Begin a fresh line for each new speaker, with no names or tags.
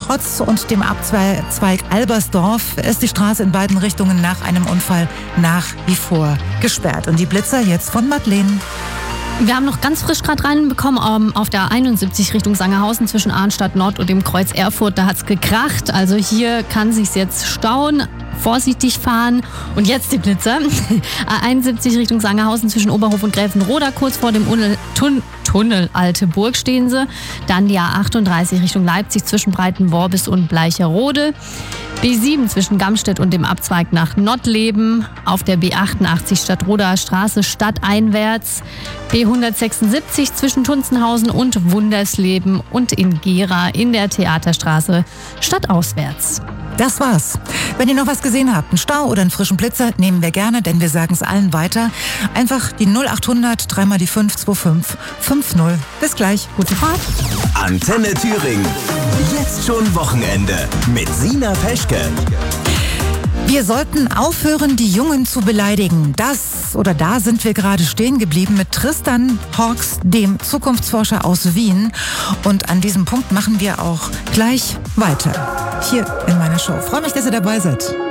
Protz und dem Abzweig Albersdorf ist die Straße in beiden Richtungen nach einem Unfall nach wie vor gesperrt. Und die Blitzer jetzt von Madeleine.
Wir haben noch ganz frisch gerade reinbekommen auf der 71 Richtung Sangerhausen zwischen Arnstadt Nord und dem Kreuz Erfurt. Da hat's gekracht. Also hier kann sich's jetzt stauen. Vorsichtig fahren. Und jetzt die Blitzer. A71 Richtung Sangerhausen zwischen Oberhof und Gräfenroda, kurz vor dem Tunnel Alte Burg stehen sie. Dann die A38 Richtung Leipzig zwischen Breitenworbis und Bleicherode. B7 zwischen Gamstedt und dem Abzweig nach Nottleben. Auf der B88 Stadtroder Straße stadteinwärts. B176 zwischen Tunzenhausen und Wundersleben und in Gera in der Theaterstraße stadtauswärts.
Das war's. Wenn ihr noch was gesehen habt, einen Stau oder einen frischen Blitzer, nehmen wir gerne, denn wir sagen es allen weiter. Einfach die 0800 3 mal die 525 50. Bis gleich. Gute Fahrt.
Antenne Thüringen. Jetzt schon Wochenende mit Sina Peschke.
Wir sollten aufhören, die Jungen zu beleidigen. Da sind wir gerade stehen geblieben mit Tristan Hawks, dem Zukunftsforscher aus Wien. Und an diesem Punkt machen wir auch gleich weiter. Hier in meiner Show. Freue mich, dass ihr dabei seid.